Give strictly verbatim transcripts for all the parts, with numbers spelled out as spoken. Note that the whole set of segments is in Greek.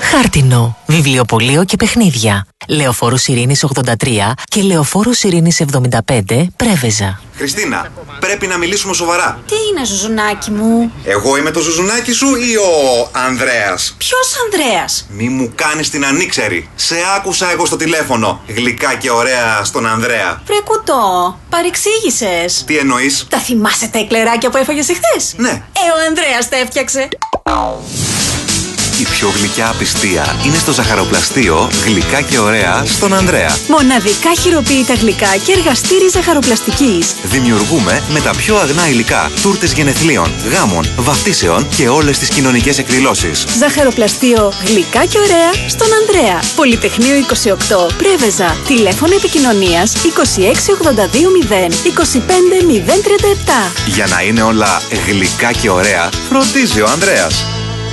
Χάρτινο, βιβλιοπωλείο και παιχνίδια. Λεωφόρου Ειρήνης ογδόντα τρία και Λεωφόρου Ειρήνης εβδομήντα πέντε, Πρέβεζα. Χριστίνα, πρέπει να μιλήσουμε σοβαρά. Τι είναι, ζουζουνάκι μου? Εγώ είμαι το ζουζουνάκι σου ή ο Ανδρέας? Ποιος Ανδρέας? Μη μου κάνεις την ανήξερη. Σε άκουσα εγώ στο τηλέφωνο. Γλυκά και ωραία στον Ανδρέα. Βρε κουτό, παρεξήγησες. Τι εννοείς? Τα θυμάσαι τα εκλεράκια που έφαγες εχθές? Ναι. Ε, ο Ανδρέας τα έφτιαξε. Η πιο γλυκιά απιστία είναι στο ζαχαροπλαστείο Γλυκά και ωραία στον Ανδρέα. Μοναδικά χειροποίητα γλυκά και εργαστήρι ζαχαροπλαστικής. Δημιουργούμε με τα πιο αγνά υλικά τούρτες γενεθλίων, γάμων, βαφτίσεων και όλες τις κοινωνικές εκδηλώσεις. Ζαχαροπλαστείο Γλυκά και ωραία στον Ανδρέα. Πολυτεχνείο είκοσι οκτώ, Πρέβεζα. Τηλέφωνο επικοινωνίας είκοσι έξι ογδόντα δύο μηδέν είκοσι πέντε μηδέν τριάντα επτά. Για να είναι όλα γλυκά και ωραία, φροντίζει ο Ανδρέας.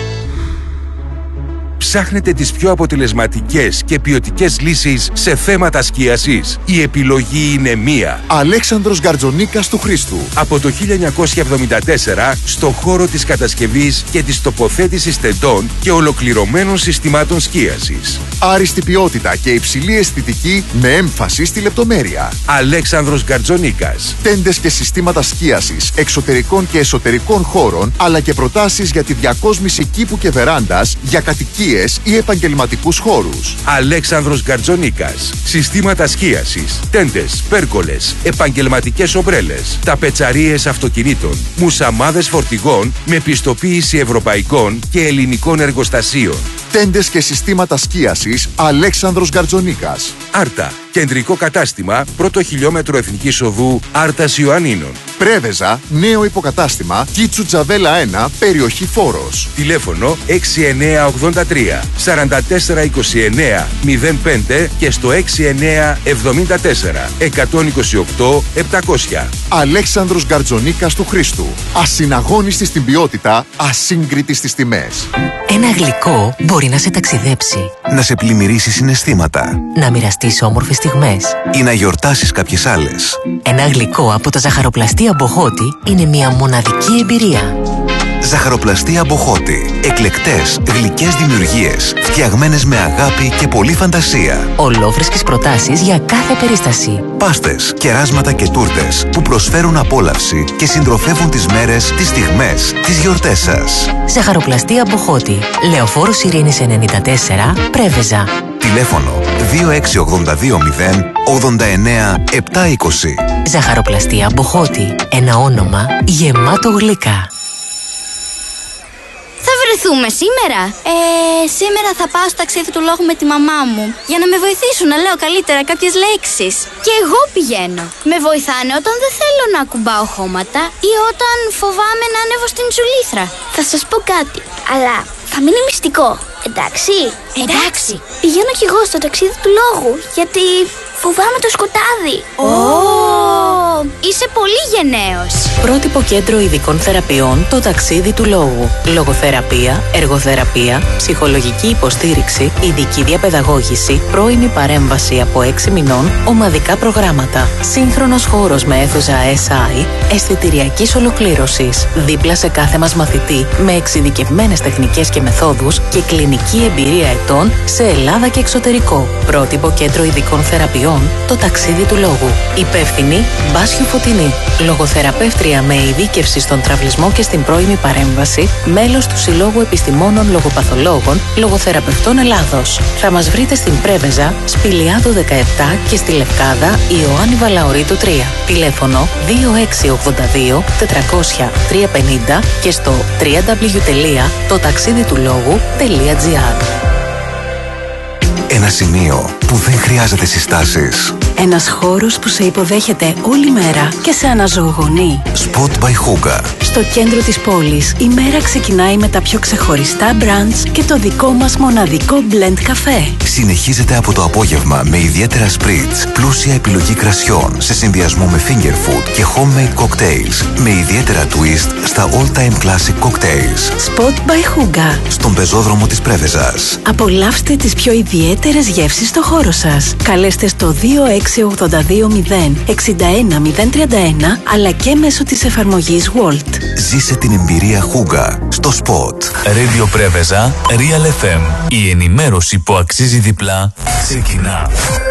Ψάχνετε τις πιο αποτελεσματικές και ποιοτικές λύσεις σε θέματα σκίασης? Η επιλογή είναι μία. Αλέξανδρος Γκαρτζονίκας του Χρήστου. Από το χίλια εννιακόσια εβδομήντα τέσσερα στο χώρο της κατασκευής και της τοποθέτησης τεντών και ολοκληρωμένων συστημάτων σκίασης. Άριστη ποιότητα και υψηλή αισθητική με έμφαση στη λεπτομέρεια. Αλέξανδρος Γκαρτζονίκας. Τέντες και συστήματα σκίασης εξωτερικών και εσωτερικών χώρων, αλλά και προτάσεις για τη διακόσμηση κήπου και βεράντας για κατοικίες ή επαγγελματικούς χώρους. Αλέξανδρος Γκαρτζονίκας. Συστήματα σκίασης, τέντες, πέρκολες, επαγγελματικές ομπρέλες, ταπετσαρίες αυτοκινήτων, μουσαμάδες φορτηγών με πιστοποίηση ευρωπαϊκών και ελληνικών εργοστασίων. Τέντες και συστήματα σκίασης Αλέξανδρος Γκαρτζονίκας. Άρτα. Κεντρικό κατάστημα, πρώτο χιλιόμετρο Εθνικής Οδού Άρτας Ιωαννίνων. Πρέβεζα, νέο υποκατάστημα, Κίτσου Τζαβέλα ένα, περιοχή Φόρος. Τηλέφωνο έξι εννιά ογδόντα τρία σαράντα τέσσερα είκοσι εννιά μηδέν πέντε και στο έξι εννιά εβδομήντα τέσσερα εκατόν είκοσι οκτώ επτακόσια. Αλέξανδρος Γκαρτζονίκας του Χρήστου. Ασυναγώνιστη στην ποιότητα, ασύγκριτη στις τιμές. Ένα γλυκό μπορεί να σε ταξιδέψει, Να σε πλημμυρίσει συναισθήματα να μοιραστείς όμορφες στιγμές. ή να γιορτάσεις κάποιες άλλες. Ένα γλυκό από τα ζαχαροπλαστεία Μποχώτη είναι μια μοναδική εμπειρία. Ζαχαροπλαστεία Μποχώτη. Εκλεκτές, γλυκές δημιουργίες, φτιαγμένες με αγάπη και πολλή φαντασία. Ολόφρεσκες προτάσεις για κάθε περίσταση. Πάστες, κεράσματα και τούρτες που προσφέρουν απόλαυση και συντροφεύουν τις μέρες, τις στιγμές, τις γιορτές σας. Ζαχαροπλαστεία Μποχώτη. Λεωφόρος Ειρήνης ενενήντα τέσσερα, Πρέβεζα. Τηλέφωνο δύο έξι ογδόντα δύο μηδέν ογδόντα εννιά επτακόσια είκοσι. Ζαχαροπλαστεία Μποχώτη. Ένα όνομα γεμάτο γλυκά. Θα βρεθούμε σήμερα. Ε, σήμερα θα πάω στο ταξίδι του λόγου με τη μαμά μου για να με βοηθήσουν να λέω καλύτερα κάποιες λέξεις. Και εγώ πηγαίνω. Με βοηθάνε όταν δεν θέλω να ακουμπάω χώματα ή όταν φοβάμαι να ανέβω στην τσουλήθρα. Θα σας πω κάτι, αλλά θα μείνει μυστικό. Εντάξει. Εντάξει. Πηγαίνω κι εγώ στο ταξίδι του λόγου, γιατί φοβάμαι το σκοτάδι. Ω, είσαι πολύ γενναίος. Πρότυπο κέντρο ειδικών θεραπείων, το ταξίδι του λόγου. Λογοθεραπεία, εργοθεραπεία, ψυχολογική υποστήριξη, ειδική διαπαιδαγώγηση, πρώιμη παρέμβαση από έξι μηνών, ομαδικά προγράμματα. Σύγχρονος χώρος με αίθουσα ες άι, αισθητηριακής ολοκλήρωσης. Δίπλα σε κάθε μας μαθητή, με εξειδικευμένες τεχνικές και μεθόδους και κλινική εμπειρία ετών σε Ελλάδα και εξωτερικό. Πρότυπο κέντρο ειδικών θεραπείων, το ταξίδι του λόγου. Υπεύθυνη Μπάσιο Φωτεινή. Λογοθεραπεύτρια με ειδίκευση στον τραυλισμό και στην πρώιμη παρέμβαση, μέλος του Συλλόγου Επιστημόνων Λογοπαθολόγων Λογοθεραπευτών Ελλάδος. Θα μας βρείτε στην Πρέβεζα, Σπηλιάδου δεκαεπτά και στη Λευκάδα Ιωάννη Βαλαωρίτου τρία. Τηλέφωνο δύο έξι ογδόντα δύο τετρακόσια τριακόσια πενήντα και στο double-u double-u double-u τελεία το ταξίδι του λόγου τελεία τζι άρ. Ένα σημείο που δεν χρειάζεται συστάσεις. Ένας χώρος που σε υποδέχεται όλη μέρα και σε αναζωογονεί. Spot by Hookah. Στο κέντρο της πόλης, η μέρα ξεκινάει με τα πιο ξεχωριστά μπραντς και το δικό μας μοναδικό blend καφέ. Συνεχίζεται από το απόγευμα με ιδιαίτερα spritz, πλούσια επιλογή κρασιών σε συνδυασμό με finger food και homemade cocktails με ιδιαίτερα twist στα all-time classic cocktails. Spot by Hookah. Στον πεζόδρομο της Πρέβεζας. Απολαύστε τις πιο ιδιαίτερες γεύσεις στο χώρο σας. Καλέστε στο δύο έξι έξι οκτώ δύο μηδέν έξι ένα μηδέν τρία ένα αλλά και μέσω της εφαρμογής Volt. Ζήσε την εμπειρία Χούγκα στο Spot. Radio Πρέβεζα, Real εφ εμ. Η ενημέρωση που αξίζει διπλά ξεκινά.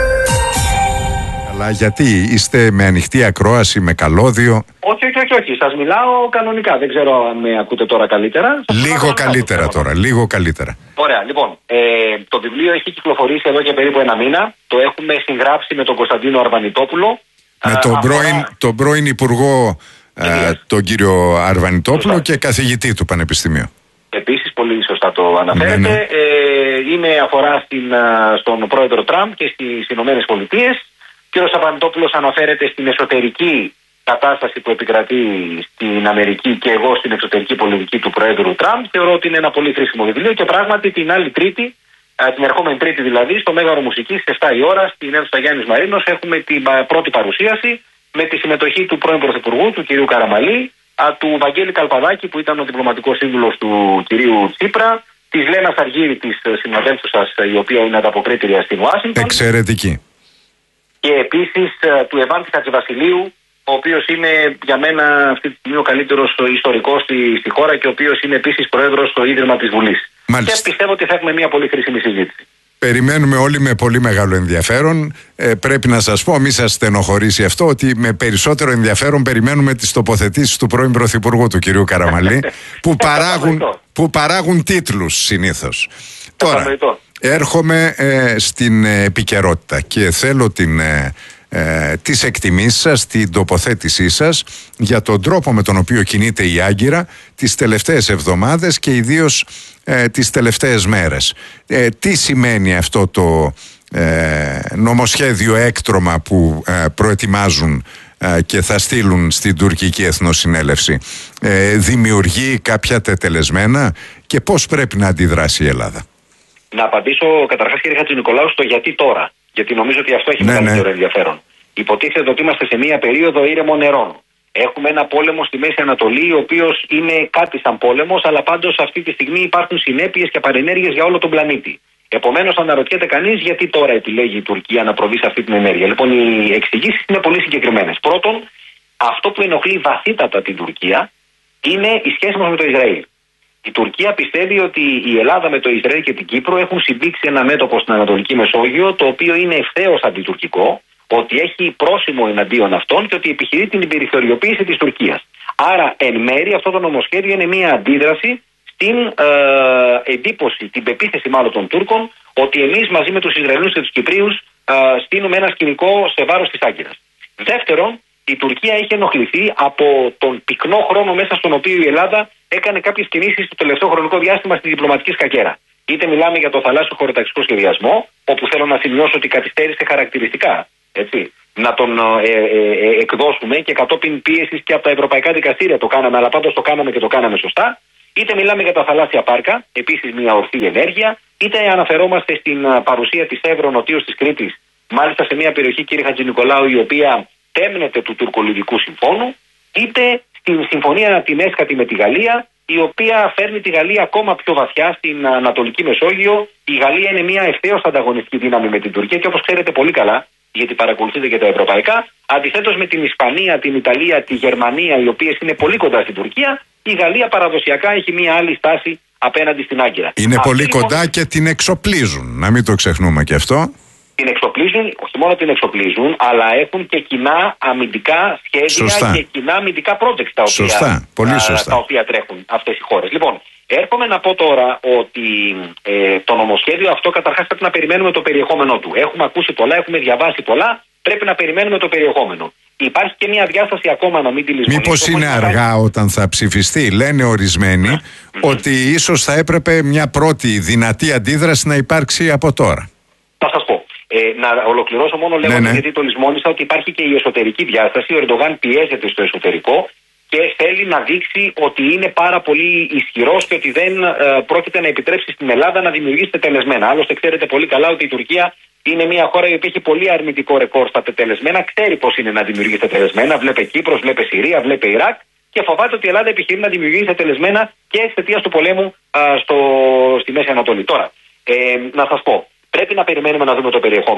Αλλά γιατί είστε με ανοιχτή ακρόαση, με καλώδιο? Όχι, όχι, όχι, όχι. Σας μιλάω κανονικά. Δεν ξέρω αν με ακούτε τώρα καλύτερα. Σας λίγο καλύτερα τώρα, λίγο καλύτερα. Ωραία, λοιπόν. Ε, το βιβλίο έχει κυκλοφορήσει εδώ και περίπου ένα μήνα. Το έχουμε συγγράψει με τον Κωνσταντίνο Αρβανιτόπουλο. Με τον, αφορά... πρώην, τον πρώην Υπουργό, ε, τον κύριο Αρβανιτόπουλο Σωστά. Και καθηγητή του Πανεπιστημίου. Επίσης, πολύ σωστά το αναφέρετε. Ναι, ναι. Ε, είναι αφορά στην, στον πρόεδρο Τραμπ και στις Ηνωμένες Πολιτείες. Ο κ. Αρβανιτόπουλος αναφέρεται στην εσωτερική κατάσταση που επικρατεί στην Αμερική και εγώ στην εξωτερική πολιτική του Προέδρου Τραμπ. Θεωρώ ότι είναι ένα πολύ χρήσιμο βιβλίο και πράγματι την άλλη Τρίτη, την ερχόμενη Τρίτη δηλαδή, στο Μέγαρο Μουσικής, στις επτά η ώρα, στην αίθουσα Γιάννης Μαρίνος, έχουμε την πρώτη παρουσίαση με τη συμμετοχή του πρώην Πρωθυπουργού, του κ. Καραμαλή, του Βαγγέλη Καλπαδάκη, που ήταν ο διπλωματικός σύμβουλος του κ. Τσίπρα, της Λένας Αργύρη, της συναδέλφουσας, η οποία είναι ανταποκρίτρια στην Ουάσιγκτον. Εξαιρετική. Και επίσης του Ευάντη Χατζηβασιλείου, ο οποίος είναι για μένα αυτή τη στιγμή ο καλύτερος ιστορικός στη, στη χώρα και ο οποίος είναι επίσης πρόεδρος στο Ίδρυμα της Βουλής. Μάλιστα. Και πιστεύω ότι θα έχουμε μια πολύ χρήσιμη συζήτηση. Περιμένουμε όλοι με πολύ μεγάλο ενδιαφέρον. Ε, πρέπει να σας πω, μη σας στενοχωρήσει αυτό, ότι με περισσότερο ενδιαφέρον περιμένουμε τις τοποθετήσεις του πρώην Πρωθυπουργού, του κυρίου Καραμαλή, που, παράγουν, που παράγουν τίτλους συνήθως. Τώρα, έρχομαι ε, στην επικαιρότητα και θέλω την... Ε, Ε, τις εκτιμήσεις σας, την τοποθέτησή σας για τον τρόπο με τον οποίο κινείται η Άγκυρα τις τελευταίες εβδομάδες και ιδίως ε, τις τελευταίες μέρες. Ε, τι σημαίνει αυτό το ε, νομοσχέδιο έκτρωμα που ε, προετοιμάζουν ε, και θα στείλουν στην τουρκική εθνοσυνέλευση? Ε, δημιουργεί κάποια τετελεσμένα και πώς πρέπει να αντιδράσει η Ελλάδα? Να απαντήσω καταρχάς, κύριε Χατζηνικολάου, στο γιατί τώρα. Γιατί νομίζω ότι αυτό έχει ναι, μεγαλύτερο ναι. ενδιαφέρον. Υποτίθεται ότι είμαστε σε μία περίοδο ήρεμων νερών. Έχουμε ένα πόλεμο στη Μέση Ανατολή, ο οποίος είναι κάτι σαν πόλεμος, αλλά πάντως αυτή τη στιγμή υπάρχουν συνέπειες και παρενέργειες για όλο τον πλανήτη. Επομένως, αναρωτιέται κανείς γιατί τώρα επιλέγει η Τουρκία να προβεί σε αυτή την ενέργεια. Λοιπόν, οι εξηγήσεις είναι πολύ συγκεκριμένες. Πρώτον, αυτό που ενοχλεί βαθύτατα την Τουρκία είναι η σχέση μας με το Ισραήλ. Η Τουρκία πιστεύει ότι η Ελλάδα με το Ισραήλ και την Κύπρο έχουν συμπήξει ένα μέτωπο στην Ανατολική Μεσόγειο, το οποίο είναι ευθέως αντιτουρκικό, ότι έχει πρόσημο εναντίον αυτών και ότι επιχειρεί την περιθωριοποίηση της Τουρκίας. Άρα, εν μέρει, αυτό το νομοσχέδιο είναι μια αντίδραση στην ε, εντύπωση, την πεποίθηση μάλλον των Τούρκων, ότι εμείς μαζί με τους Ισραηλούς και τους Κυπρίους ε, στείλουμε ένα σκηνικό σε βάρος της Άγκυρας. Δεύτερον, η Τουρκία έχει ενοχληθεί από τον πυκνό χρόνο μέσα στον οποίο η Ελλάδα έκανε κάποιες κινήσεις στο τελευταίο χρονικό διάστημα στη διπλωματική σκακέρα. Είτε μιλάμε για το θαλάσσιο χωροταξικό σχεδιασμό, όπου θέλω να σημειώσω ότι καθυστέρησε χαρακτηριστικά. Έτσι, να τον ε, ε, ε, εκδώσουμε και κατόπιν πίεσης και από τα ευρωπαϊκά δικαστήρια το κάναμε, αλλά πάντως το κάναμε και το κάναμε σωστά. Είτε μιλάμε για τα θαλάσσια πάρκα, επίσης μια ορθή ενέργεια, είτε αναφερόμαστε στην παρουσία της Εύρω νοτίως της Κρήτης, μάλιστα σε μια περιοχή, κύριε Χατζηνικολάου, η οποία τέμνεται του τουρκολιβικού συμφώνου, είτε στην συμφωνία την έσχατη με τη Γαλλία, η οποία φέρνει τη Γαλλία ακόμα πιο βαθιά στην Ανατολική Μεσόγειο. Η Γαλλία είναι μια ευθέως ανταγωνιστική δύναμη με την Τουρκία και όπως ξέρετε πολύ καλά, γιατί παρακολουθείτε και τα ευρωπαϊκά, αντιθέτως με την Ισπανία, την Ιταλία, τη Γερμανία, οι οποίες είναι πολύ κοντά στην Τουρκία, η Γαλλία παραδοσιακά έχει μια άλλη στάση απέναντι στην Άγκυρα. Είναι Αυτή πολύ λοιπόν... κοντά και την εξοπλίζουν, να μην το ξεχνούμε και αυτό. Την εξοπλίζουν, όχι μόνο την εξοπλίζουν, αλλά έχουν και κοινά αμυντικά σχέδια σωστά. Και κοινά αμυντικά projects τα οποία, σωστά. Πολύ σωστά. τα οποία τρέχουν αυτές οι χώρες. Λοιπόν, έρχομαι να πω τώρα ότι ε, το νομοσχέδιο αυτό καταρχάς πρέπει να περιμένουμε το περιεχόμενό του. Έχουμε ακούσει πολλά, έχουμε διαβάσει πολλά, πρέπει να περιμένουμε το περιεχόμενο. Υπάρχει και μια διάσταση ακόμα, να μην τη λησμονήσω. Μήπως είναι αργά κάνει... όταν θα ψηφιστεί? Λένε ορισμένοι mm-hmm. ότι ίσως θα έπρεπε μια πρώτη δυνατή αντίδραση να υπάρξει από τώρα. Θα σας πω. Ε, να ολοκληρώσω μόνο λέγοντας, ναι, ναι. γιατί το λησμόνισα, ότι υπάρχει και η εσωτερική διάσταση. Ο Ερντογάν πιέζεται στο εσωτερικό και θέλει να δείξει ότι είναι πάρα πολύ ισχυρός και ότι δεν ε, πρόκειται να επιτρέψει στην Ελλάδα να δημιουργήσει τετελεσμένα. Άλλωστε, ξέρετε πολύ καλά ότι η Τουρκία είναι μια χώρα η οποία έχει πολύ αρνητικό ρεκόρ στα τετελεσμένα. Ξέρει πώς είναι να δημιουργήσει τετελεσμένα. Βλέπε Κύπρος, βλέπε Συρία, βλέπε Ιράκ. Και φοβάται ότι η Ελλάδα επιχειρεί να δημιουργήσει τετελεσμένα και εξαιτίας του πολέμου α, στο, στη Μέση Ανατολή. Τώρα, ε, να σας πω. Πρέπει να περιμένουμε να δούμε το περιεχόμενο.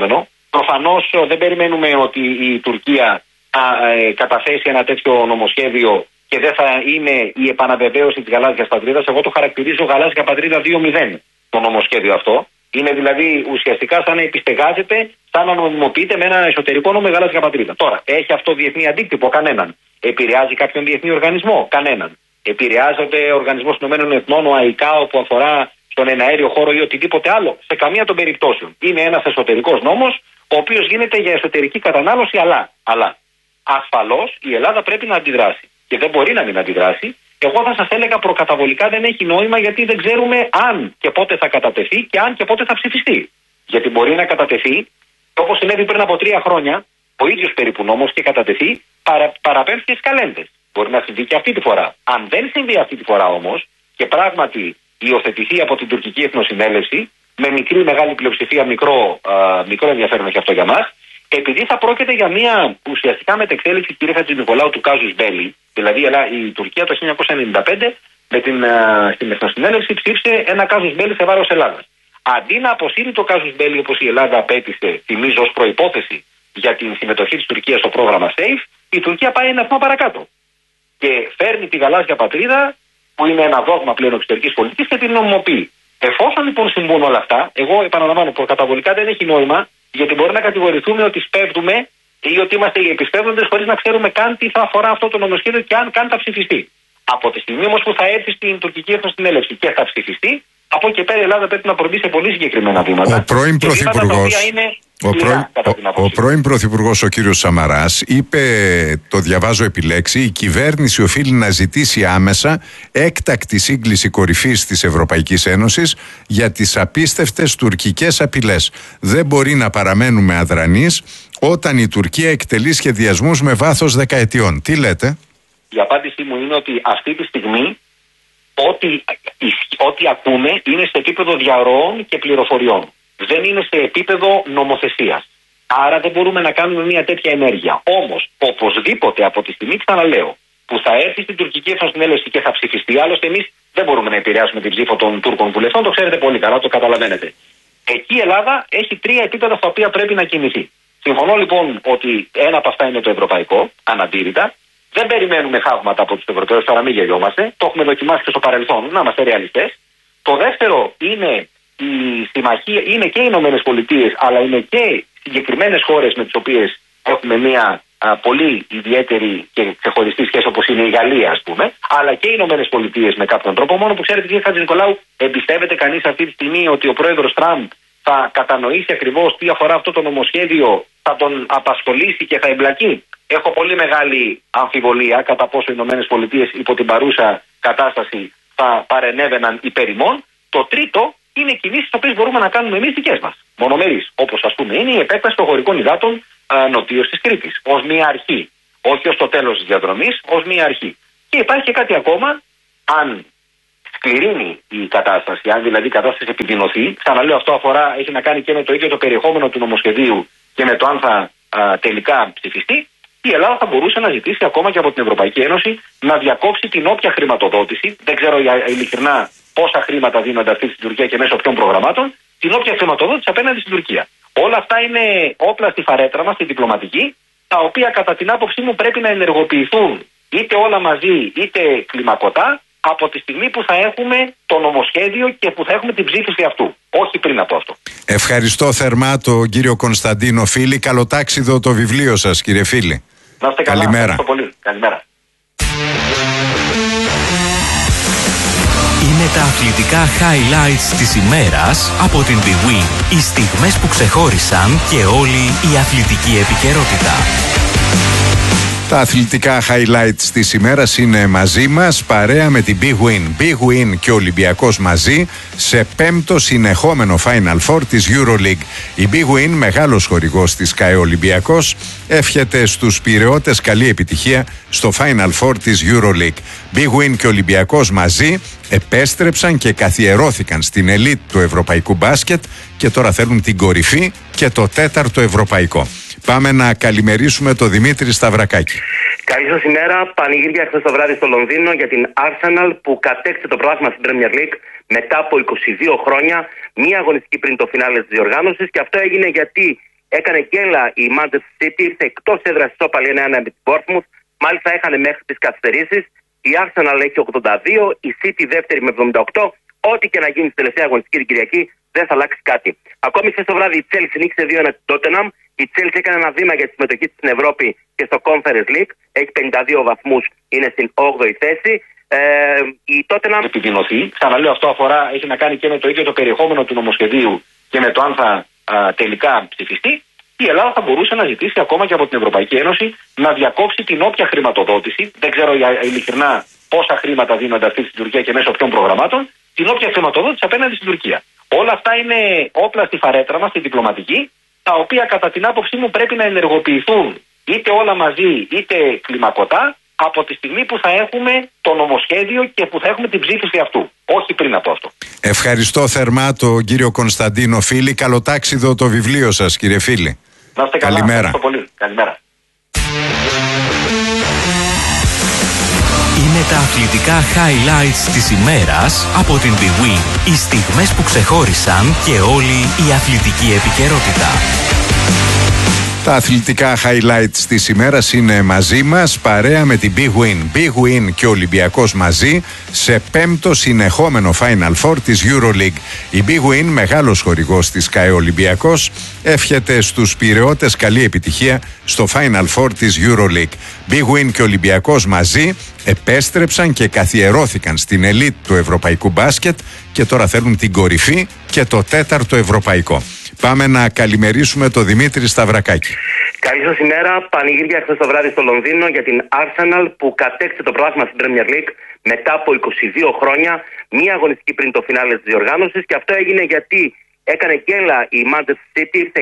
Προφανώς δεν περιμένουμε ότι η Τουρκία θα ε, καταθέσει ένα τέτοιο νομοσχέδιο και δεν θα είναι η επαναβεβαίωση της γαλάζιας πατρίδας. Εγώ το χαρακτηρίζω γαλάζια πατρίδα δύο μηδέν το νομοσχέδιο αυτό. Είναι δηλαδή ουσιαστικά σαν να επιστεγάζεται, σαν να νομιμοποιείται με ένα εσωτερικό νόμο γαλάζια πατρίδα. Τώρα, έχει αυτό διεθνή αντίκτυπο? Κανέναν. Επηρεάζει κάποιον διεθνή οργανισμό? Κανέναν. Επηρεάζονται ο Οργανισμός Ηνωμένων Εθνών, ο ΑΙΚΑΟ, που αφορά στον εναέριο χώρο ή οτιδήποτε άλλο? Σε καμία των περιπτώσεων. Είναι ένας εσωτερικός νόμος, ο οποίος γίνεται για εσωτερική κατανάλωση, αλλά, αλλά ασφαλώς η Ελλάδα πρέπει να αντιδράσει. Και δεν μπορεί να μην αντιδράσει. Εγώ θα σας έλεγα προκαταβολικά δεν έχει νόημα, γιατί δεν ξέρουμε αν και πότε θα κατατεθεί και αν και πότε θα ψηφιστεί. Γιατί μπορεί να κατατεθεί, όπως συνέβη πριν από τρία χρόνια, ο ίδιος περίπου νόμος και κατατεθεί, παρα, παραπέμψει στις καλέντες. Μπορεί να συμβεί και αυτή τη φορά. Αν δεν συμβεί αυτή τη φορά όμως και πράγματι υιοθετηθεί από την τουρκική εθνοσυνέλευση, με μικρή μεγάλη πλειοψηφία, μικρό, α, μικρό ενδιαφέρον έχει αυτό για μας, επειδή θα πρόκειται για μια ουσιαστικά μετεξέλιξη, κύριε Χατζηνικολάου, του κάζους μπέλι. Δηλαδή η Τουρκία το χίλια εννιακόσια ενενήντα πέντε με την, α, στην εθνοσυνέλευση ψήφισε ένα κάζους μπέλι σε βάρος Ελλάδας. Αντί να αποσύρει το κάζους μπέλι όπως η Ελλάδα απέτησε, θυμίζω, ως προϋπόθεση για την συμμετοχή της Τουρκίας στο πρόγραμμα SAFE, η Τουρκία πάει ένα βήμα παρακάτω. Και φέρνει τη γαλάζια πατρίδα, που είναι ένα δόγμα πλέον εξωτερικής πολιτικής, και την νομιμοποιεί. Εφόσον λοιπόν συμβούν όλα αυτά, εγώ επαναλαμβάνω, προκαταβολικά δεν έχει νόημα, γιατί μπορεί να κατηγορηθούμε ότι σπέβδουμε ή ότι είμαστε οι επιστεύοντες χωρίς να ξέρουμε καν τι θα αφορά αυτό το νομοσχέδιο και αν καν θα ψηφιστεί. Από τη στιγμή όμως που θα έρθει στην τουρκική εθνοσυνέλευση και θα ψηφιστεί, από εκεί και πέρα η Ελλάδα πρέπει να προβεί σε πολύ συγκεκριμένα βήματα. Ο πρώην Πρωθυπουργός, ο πρώην, ο, ο πρώην Πρωθυπουργός ο κύριος Σαμαράς είπε, το διαβάζω επιλέξει, η κυβέρνηση οφείλει να ζητήσει άμεσα έκτακτη σύγκληση κορυφής της Ευρωπαϊκής Ένωσης για τις απίστευτες τουρκικές απειλές. Δεν μπορεί να παραμένουμε αδρανείς όταν η Τουρκία εκτελεί σχεδιασμούς με βάθος δεκαετιών. Τι λέτε? Η απάντησή μου είναι ότι αυτή τη στιγμή ό,τι, ό,τι ακούμε είναι σε επίπεδο διαρροών και πληροφοριών. Δεν είναι σε επίπεδο νομοθεσίας. Άρα δεν μπορούμε να κάνουμε μια τέτοια ενέργεια. Όμως, οπωσδήποτε από τη στιγμή, ξαναλέω, που θα έρθει στην τουρκική εθνοσυνέλευση και θα ψηφιστεί, άλλωστε εμείς δεν μπορούμε να επηρεάσουμε την ψήφο των Τούρκων βουλευτών, το ξέρετε πολύ καλά, το καταλαβαίνετε. Εκεί η Ελλάδα έχει τρία επίπεδα στα οποία πρέπει να κινηθεί. Συμφωνώ λοιπόν ότι ένα από αυτά είναι το ευρωπαϊκό, αναντήρητα. Δεν περιμένουμε θαύματα από τους Ευρωπαίους, τώρα μην γελιόμαστε. Το έχουμε δοκιμάσει και στο παρελθόν, να είμαστε ρεαλιστές. Το δεύτερο είναι η συμμαχία, είναι και οι Ηνωμένες Πολιτείες, αλλά είναι και συγκεκριμένες χώρες με τις οποίες έχουμε μια α, πολύ ιδιαίτερη και ξεχωριστή σχέση, όπως είναι η Γαλλία, ας πούμε, αλλά και οι Ηνωμένες Πολιτείες με κάποιον τρόπο. Μόνο που ξέρετε, κύριε Χατζηνικολάου, εμπιστεύεται κανείς αυτή τη στιγμή ότι ο πρόεδρος Τραμπ θα κατανοήσει ακριβώς τι αφορά αυτό το νομοσχέδιο, θα τον απασχολήσει και θα εμπλακεί? Έχω πολύ μεγάλη αμφιβολία κατά πόσο οι Ηνωμένες Πολιτείες υπό την παρούσα κατάσταση θα παρενέβαιναν υπέρ ημών. Το τρίτο είναι κινήσεις τις οποίες μπορούμε να κάνουμε εμείς δικές μας, μονομερείς, όπως ας πούμε είναι η επέκταση των χωρικών υδάτων νοτίως της Κρήτης, ως μία αρχή. Όχι ως το τέλος της διαδρομής, ως μία αρχή. Και υπάρχει και κάτι ακόμα, αν σκληρύνει η κατάσταση, αν δηλαδή η κατάσταση επιδεινωθεί, ξαναλέω, αυτό αφορά, έχει να κάνει και με το ίδιο το περιεχόμενο του νομοσχεδίου και με το αν θα α, τελικά ψηφιστεί, η Ελλάδα θα μπορούσε να ζητήσει ακόμα και από την Ευρωπαϊκή Ένωση να διακόψει την όποια χρηματοδότηση, δεν ξέρω ειλικρινά πόσα χρήματα δίνονται αυτή στην Τουρκία και μέσω ποιων προγραμμάτων, την όποια χρηματοδότηση απέναντι στην Τουρκία. Όλα αυτά είναι όπλα στη φαρέτρα μας, στη διπλωματική, τα οποία κατά την άποψή μου πρέπει να ενεργοποιηθούν είτε όλα μαζί είτε κλιμακωτά, από τη στιγμή που θα έχουμε το νομοσχέδιο και που θα έχουμε την ψήφιση αυτού. Όχι πριν από αυτό. Ευχαριστώ θερμά τον κύριο Κωνσταντίνο Φίλη. Καλοτάξιδο το βιβλίο σας, κύριε Φίλη. Να είστε καλά. Καλημέρα. Ευχαριστώ πολύ. Καλημέρα. Είναι τα αθλητικά highlights της ημέρας από την BeWin. Οι στιγμές που ξεχώρισαν και όλη η αθλητική επικαιρότητα. Τα αθλητικά highlights της ημέρας είναι μαζί μας, παρέα με την BeWin. BeWin και ο Ολυμπιακός μαζί σε πέμπτο συνεχόμενο Final Four της EuroLeague. Η BeWin, μεγάλος χορηγός της ΚΑΕ Ολυμπιακός, εύχεται στους πειραιώτες καλή επιτυχία στο Final Four της EuroLeague. BeWin και ο Ολυμπιακός μαζί επέστρεψαν και καθιερώθηκαν στην ελίτ του ευρωπαϊκού μπάσκετ και τώρα θέλουν την κορυφή και το τέταρτο ευρωπαϊκό. Πάμε να καλημερίσουμε τον Δημήτρη Σταυρακάκη. Καλή σας ημέρα. Πανηγύρια χθες το βράδυ στο Λονδίνο για την Arsenal που κατέκτησε το πρωτάθλημα στην Premier League μετά από είκοσι δύο χρόνια, μία αγωνιστική πριν το φινάλε της διοργάνωσης, και αυτό έγινε γιατί Έκανε γκέλα η Manchester City, ήρθε εκτός έδρας ισόπαλη ένα ένα με την Bournemouth. Μάλιστα έχανε μέχρι τις καθυστερήσεις. Η Arsenal έχει ογδόντα δύο, η City δεύτερη με εβδομήντα οκτώ. Ό,τι και να γίνει στη τελευταία αγωνιστική την Κυριακή δεν θα αλλάξει κάτι. Ακόμη χθες το βράδυ η Chelsea νίκησε δύο ένα την Tottenham. Η Chelsea έκανε ένα βήμα για τη συμμετοχή της στην Ευρώπη και στο Conference League. Έχει πενήντα δύο βαθμούς, είναι στην όγδοη θέση. Ε, η Tottenham επιδεινωθεί. Ξαναλέω, αυτό αφορά, έχει να κάνει και με το ίδιο το περιεχόμενο του νομοσχεδίου και με το αν θα α, τελικά ψηφιστεί. Η Ελλάδα θα μπορούσε να ζητήσει ακόμα και από την Ευρωπαϊκή Ένωση να διακόψει την όποια χρηματοδότηση. Δεν ξέρω ειλικρινά πόσα χρήματα δίνονται αυτή στην Τουρκία και μέσω ποιων προγραμμάτων. Την όποια χρηματοδότηση απέναντι στην Τουρκία. Όλα αυτά είναι όπλα στη φαρέτρα μας, στη διπλωματική, τα οποία κατά την άποψή μου πρέπει να ενεργοποιηθούν είτε όλα μαζί είτε κλιμακωτά από τη στιγμή που θα έχουμε το νομοσχέδιο και που θα έχουμε την ψήφιση αυτού. Όχι πριν από αυτό. Ευχαριστώ θερμά τον κύριο Κωνσταντίνο Φίλη. Καλοτάξιδο το βιβλίο σας, κύριε Φίλη. Να είστε καλά. Καλημέρα. Ευχαριστώ πολύ. Καλημέρα. Είναι τα αθλητικά highlights της ημέρας από την BeWin. Οι στιγμές που ξεχώρισαν και όλη η αθλητική επικαιρότητα. Τα αθλητικά highlights της ημέρας είναι μαζί μας παρέα με την BeWin. BeWin και ο Ολυμπιακός μαζί σε πέμπτο συνεχόμενο Final Four της EuroLeague. Η BeWin, μεγάλος χορηγός της ΚΑΕ Ολυμπιακός, εύχεται στους πειραιώτες καλή επιτυχία στο Final Four της EuroLeague. BeWin και ο Ολυμπιακός μαζί επέστρεψαν και καθιερώθηκαν στην ελίτ του ευρωπαϊκού μπάσκετ και τώρα θέλουν την κορυφή και το τέταρτο ευρωπαϊκό. Πάμε να καλημερίσουμε τον Δημήτρη Σταυρακάκη. Καλή σας ημέρα. Πανηγύρια χθες το βράδυ στο Λονδίνο για την Arsenal που κατέκτησε το πρωτάθλημα στην Premier League μετά από είκοσι δύο χρόνια, μία αγωνιστική πριν το φινάλε της διοργάνωσης, και αυτό έγινε γιατί έκανε γκέλα η Manchester City.